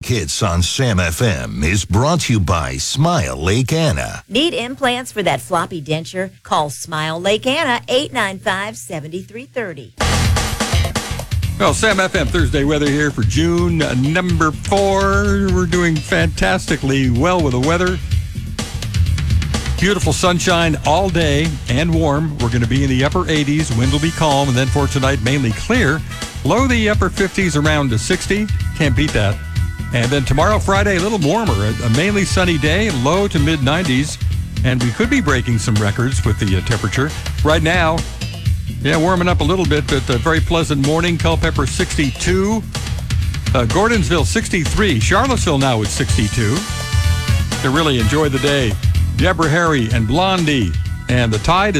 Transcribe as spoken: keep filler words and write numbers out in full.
Hits on Sam F M is brought to you by Smile Lake Anna. Need implants for that floppy denture? Call Smile Lake Anna, eight nine five, seven three three zero. Well, Sam F M Thursday weather here for June uh, number four. We're doing fantastically well with the weather. Beautiful sunshine all day and warm. We're going to be in the upper eighties. Wind will be calm. And then for tonight, mainly clear. Low the upper fifties around to sixty. Can't beat that. And then tomorrow, Friday, a little warmer. A, a mainly sunny day, low to mid nineties. And we could be breaking some records with the uh, temperature. Right now, yeah, warming up a little bit, but a very pleasant morning. Culpeper sixty-two. Uh, Gordonsville sixty-three. Charlottesville now at sixty-two. To really enjoy the day. Deborah Harry and Blondie. And the tide is